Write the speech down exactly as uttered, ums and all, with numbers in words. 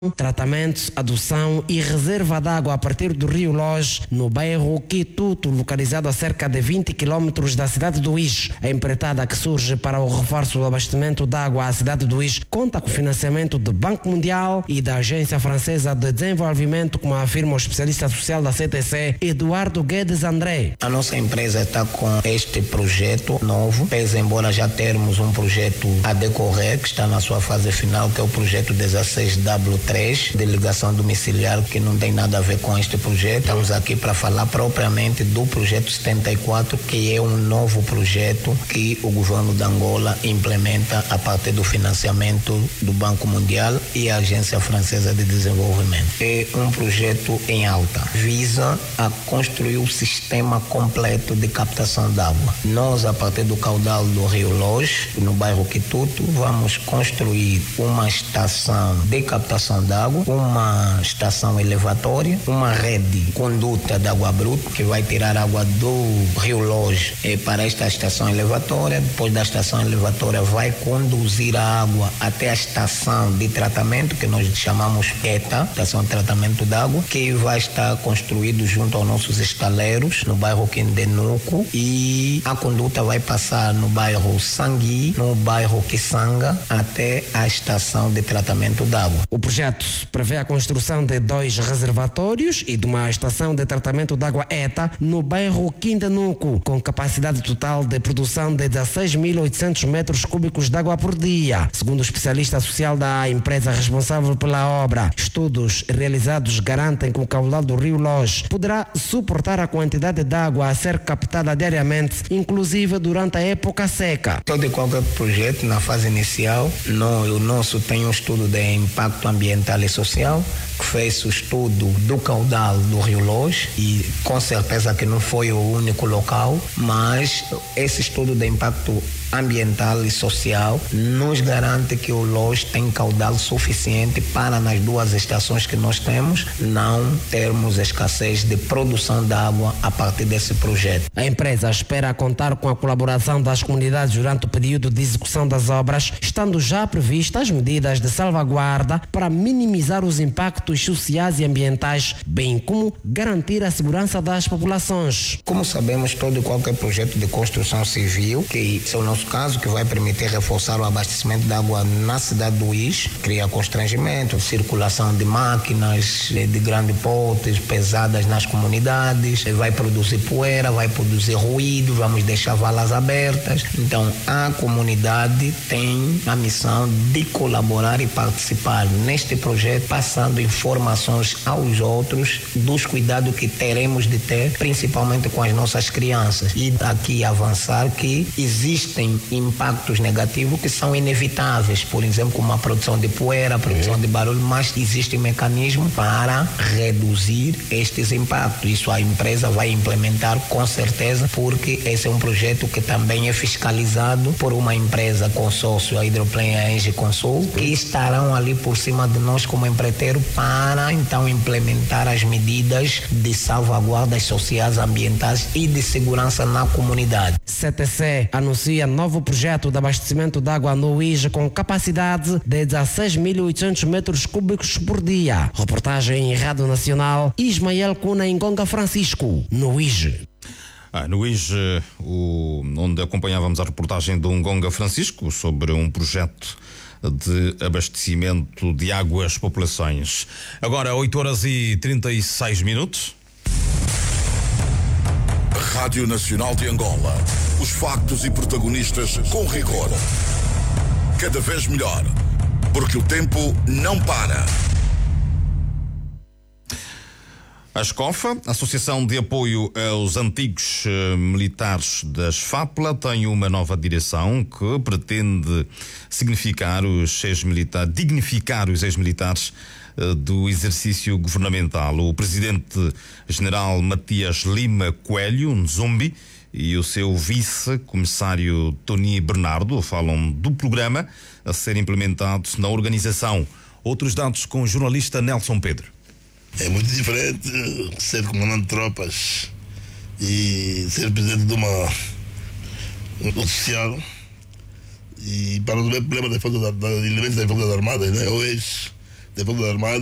tratamento, adução e reserva de água a partir do Rio Loje, no bairro Quituto, localizado a cerca de vinte quilômetros da cidade do Ije. A empreitada, que surge para o reforço do abastecimento de água à cidade do Ije, conta com o financiamento do Banco Mundial e da Agência Francesa de Desenvolvimento, como afirma o especialista social da C T C, Eduardo Guedes André. A nossa empresa está com este projeto novo, pese embora já termos um projeto a decorrer, que está na sua fase final, que é o projeto dezesseis W três, de ligação domiciliar, que não tem nada a ver com este projeto. Estamos aqui para falar propriamente do projeto setenta e quatro, que é um novo projeto que o governo de Angola implementa a partir do financiamento do Banco Mundial e a Agência Francesa de Desenvolvimento. É um projeto em alta, visa a construir o sistema completo de captação d'água. Nós, a partir do caudal do Rio Loje, no bairro Quituto, vamos construir uma estação de captação d'água, uma estação elevatória, uma rede conduta de água bruta, que vai tirar água do Rio Loje eh, para esta estação elevatória. Depois da estação elevatória vai conduzir a água até a estação de tratamento, que nós chamamos ETA, estação de tratamento d'água, que vai estar construído junto aos nossos estaleiros, no bairro Quindenuco, e a conduta vai passar no bairro Sangui, no bairro Kisanga, até a estação de tratamento d'água. O projeto prevê a construção de dois reservatórios e de uma estação de tratamento de água ETA no bairro Quindenuco, com capacidade total de produção de dezesseis mil e oitocentos metros cúbicos de água por dia. Segundo o especialista social da empresa responsável pela obra, estudos realizados garantem que o caudal do Rio Loje poderá suportar a quantidade de água a ser captada diariamente, inclusive durante a época seca. Todo e qualquer projeto, na fase inicial, no, o nosso tem um estudo de impacto ambiental e social, que fez o estudo do caudal do Rio Loje, e com certeza que não foi o único local, mas esse estudo de impacto ambiental e social nos garante que o Loje tem caudal suficiente para, nas duas estações que nós temos, não termos escassez de produção de água a partir desse projeto. A empresa espera contar com a colaboração das comunidades durante o período de execução das obras, estando já previstas medidas de salvaguarda para minimizar os impactos sociais e ambientais, bem como garantir a segurança das populações. Como sabemos, todo e qualquer projeto de construção civil, que é o nosso caso, que vai permitir reforçar o abastecimento de água na cidade do Ije, cria constrangimento, circulação de máquinas de grande porte, pesadas nas comunidades, vai produzir poeira, vai produzir ruído, vamos deixar valas abertas. Então, a comunidade tem a missão de colaborar e participar neste projeto, passando informações aos outros dos cuidados que teremos de ter, principalmente com as nossas crianças. E aqui avançar que existem impactos negativos que são inevitáveis, por exemplo, como a produção de poeira, a produção de barulho, mas existe mecanismo para reduzir estes impactos. Isso a empresa vai implementar com certeza, porque esse é um projeto que também é fiscalizado por uma empresa consórcio, a Hidroplan e a Engie Consul, que estarão ali por cima de nós como empreiteiro para então implementar as medidas de salvaguardas sociais, ambientais e de segurança na comunidade. C T C anuncia novo projeto de abastecimento de água no Ije com capacidade de dezesseis mil e oitocentos metros cúbicos por dia. Reportagem em Rádio Nacional, Ismael Cuna em Gonga Francisco, no Ije. Ah, no Ije, o, onde acompanhávamos a reportagem de Ngonga Francisco sobre um projeto de abastecimento de água às populações. Agora, oito horas e trinta e seis minutos. Rádio Nacional de Angola. Os factos e protagonistas com rigor. Cada vez melhor, porque o tempo não para. A Escofa, Associação de Apoio aos Antigos uh, Militares da Esfapla, tem uma nova direção que pretende significar os ex-militares, dignificar os ex-militares uh, do exercício governamental. O presidente-general Matias Lima Coelho, Nzumbi, e o seu vice-comissário Tony Bernardo falam do programa a ser implementado na organização. Outros dados com o jornalista Nelson Pedro. É muito diferente ser comandante de tropas e ser presidente de uma oficial, e para resolver o problema das forças da, da, das Forças Armadas, né? Ou ex da Força Armada